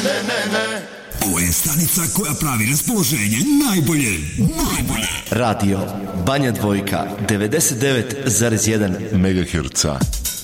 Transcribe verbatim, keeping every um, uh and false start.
ne, ne, ne. Ovo je stanica koja pravi raspoloženje najbolje, najbolje. Radio Banja Dvojka, devedeset devet zarez jedan megaherca.